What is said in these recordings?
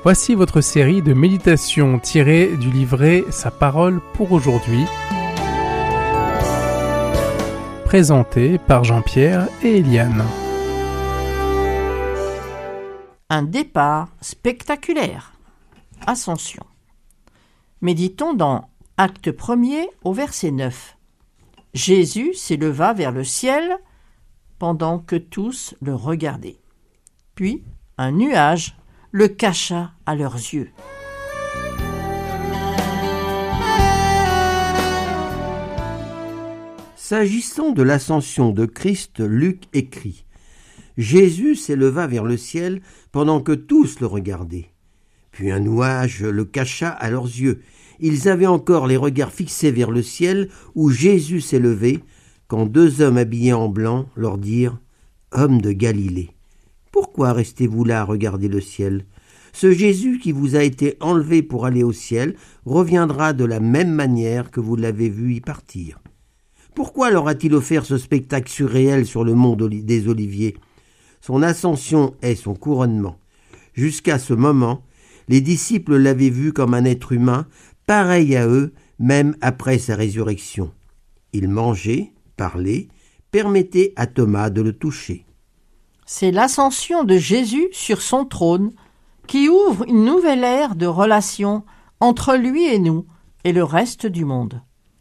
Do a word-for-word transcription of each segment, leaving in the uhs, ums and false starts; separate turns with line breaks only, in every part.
Voici votre série de méditations tirées du livret Sa parole pour aujourd'hui, présentée par Jean-Pierre et Eliane.
Un départ spectaculaire. Ascension. Méditons dans Acte premier au verset neuf. Jésus s'éleva vers le ciel pendant que tous le regardaient. Puis un nuage le cacha à leurs yeux.
S'agissant de l'ascension de Christ, Luc écrit « Jésus s'éleva vers le ciel pendant que tous le regardaient. Puis un nuage le cacha à leurs yeux. Ils avaient encore les regards fixés vers le ciel où Jésus s'élevait, quand deux hommes habillés en blanc leur dirent « Hommes de Galilée, pourquoi restez-vous là à regarder le ciel ? Ce Jésus qui vous a été enlevé pour aller au ciel reviendra de la même manière que vous l'avez vu y partir. Pourquoi leur a-t-il offert ce spectacle surréel sur le mont des Oliviers ? Son ascension est son couronnement. Jusqu'à ce moment, les disciples l'avaient vu comme un être humain, pareil à eux, même après sa résurrection. Il mangeait, parlait, permettait à Thomas de le toucher.
C'est l'ascension de Jésus sur son trône qui ouvre une nouvelle ère de relations entre lui et nous et le reste du monde.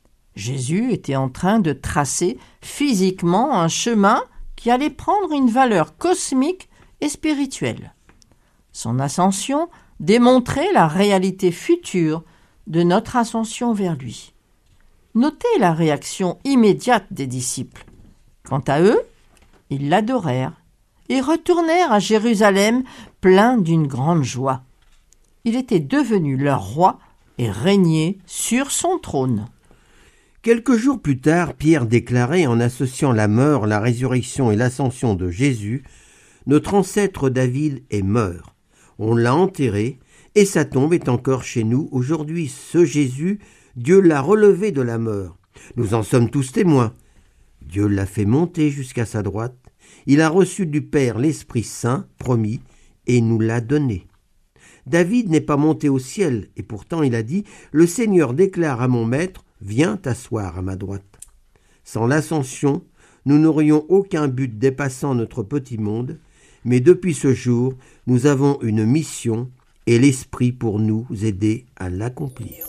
Jésus était en train de tracer physiquement un chemin qui allait prendre une valeur cosmique et spirituelle. Son ascension démontrait la réalité future de notre ascension vers lui. Notez la réaction immédiate des disciples. Quant à eux, ils l'adorèrent et retournèrent à Jérusalem pleins d'une grande joie. Il était devenu leur roi et régnait sur son trône.
Quelques jours plus tard, Pierre déclarait, en associant la mort, la résurrection et l'ascension de Jésus, « Notre ancêtre David est mort. On l'a enterré et sa tombe est encore chez nous aujourd'hui. Ce Jésus, Dieu l'a relevé de la mort. Nous en sommes tous témoins. Dieu l'a fait monter jusqu'à sa droite. Il a reçu du Père l'Esprit Saint, promis, et nous l'a donné. David n'est pas monté au ciel, et pourtant il a dit « Le Seigneur déclare à mon maître, viens t'asseoir à ma droite. » Sans l'ascension, nous n'aurions aucun but dépassant notre petit monde, mais depuis ce jour, nous avons une mission et l'Esprit pour nous aider à l'accomplir.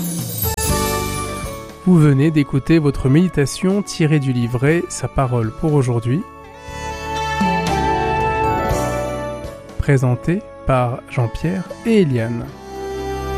Vous venez d'écouter votre méditation tirée du livret Sa parole pour aujourd'hui, présenté par Jean-Pierre et Eliane.